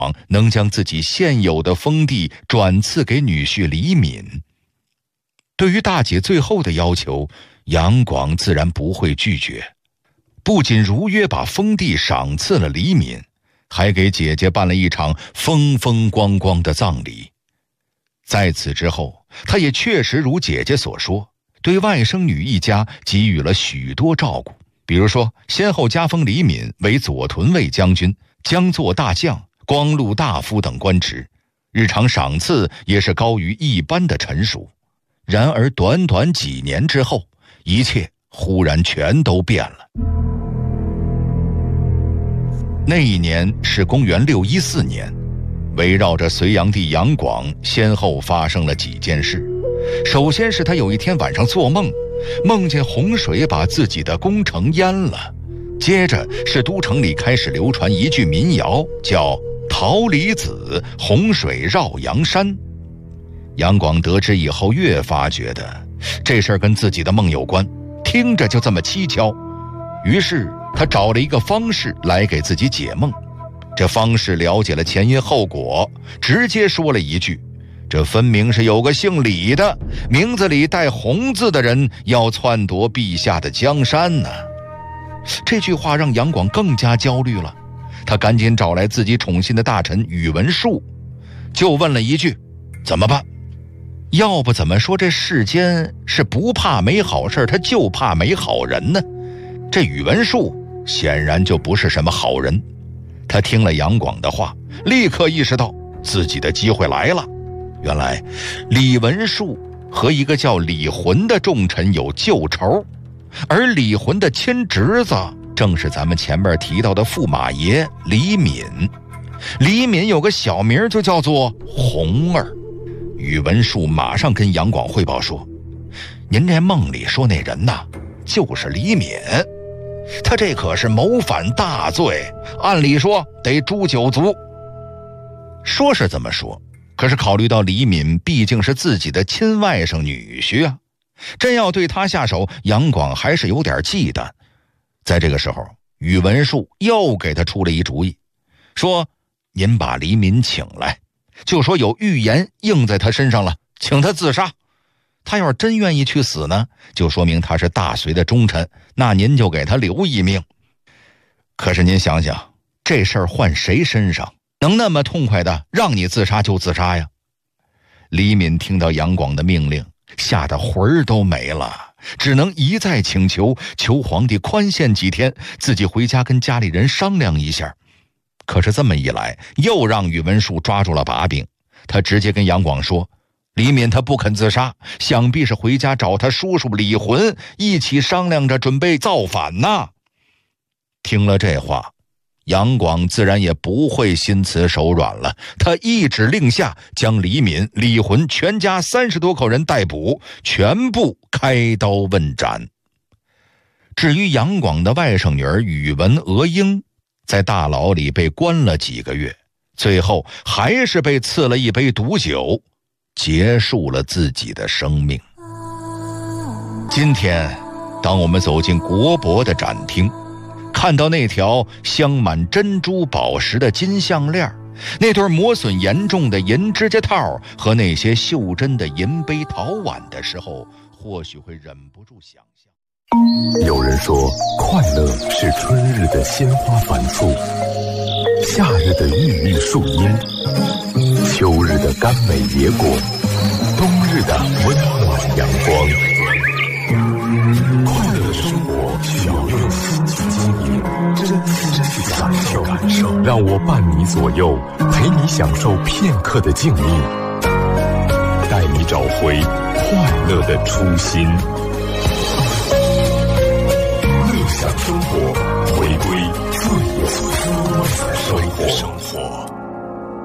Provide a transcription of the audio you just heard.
能将自己现有的封地转赐给女婿李敏。对于大姐最后的要求，杨广自然不会拒绝，不仅如约把封地赏赐了李敏，还给姐姐办了一场风风光光的葬礼。在此之后，他也确实如姐姐所说，对外甥女一家给予了许多照顾，比如说先后加封李敏为左屯卫将军、江作大将、光禄大夫等官职，日常赏赐也是高于一般的臣属。然而短短几年之后，一切忽然全都变了。那一年是公元614年，围绕着隋炀帝杨广先后发生了几件事。首先是他有一天晚上做梦，梦见洪水把自己的宫城淹了。接着是都城里开始流传一句民谣，叫桃李子，洪水绕阳山。杨广得知以后，越发觉得这事儿跟自己的梦有关，听着就这么蹊跷。于是他找了一个方士来给自己解梦。这方士了解了前因后果，直接说了一句：这分明是有个姓李的，名字里带洪字的人要篡夺陛下的江山呢。这句话让杨广更加焦虑了，他赶紧找来自己宠信的大臣宇文述，就问了一句：怎么办？要不怎么说这世间是不怕没好事，他就怕没好人呢？这宇文述显然就不是什么好人。他听了杨广的话，立刻意识到自己的机会来了。原来李文述和一个叫李浑的重臣有旧仇，而李浑的亲侄子正是咱们前面提到的驸马爷李敏。李敏有个小名就叫做洪儿。宇文述马上跟杨广汇报说：您这梦里说那人呐，就是李敏，他这可是谋反大罪，按理说得诛九族。说是这么说，可是考虑到李敏毕竟是自己的亲外甥女婿啊，真要对他下手，杨广还是有点忌惮。在这个时候，宇文述又给他出了一主意，说：您把李敏请来，就说有预言应在他身上了，请他自杀。他要是真愿意去死呢，就说明他是大隋的忠臣，那您就给他留一命。可是您想想，这事儿换谁身上能那么痛快的让你自杀就自杀呀？李敏听到杨广的命令，吓得魂儿都没了，只能一再请求皇帝宽限几天，自己回家跟家里人商量一下。可是这么一来，又让宇文述抓住了把柄。他直接跟杨广说，李敏他不肯自杀，想必是回家找他叔叔李浑一起商量着准备造反呐。听了这话，杨广自然也不会心慈手软了，他一指令下，将李敏、李浑全家30多口人逮捕，全部开刀问斩。至于杨广的外甥女儿宇文娥英，在大牢里被关了几个月，最后还是被赐了一杯毒酒，结束了自己的生命。今天当我们走进国博的展厅，看到那条镶满珍珠宝石的金项链，那对磨损严重的银指甲套和那些袖珍的银杯陶碗的时候，或许会忍不住想象。 有人说，快乐是春日的鲜花繁簇，夏日的郁郁树荫，秋日的甘美野果，冬日的温暖阳光。快乐的生活需要用心去经营，真去感受。让我伴你左右，陪你享受片刻的静谧，带你找回快乐的初心。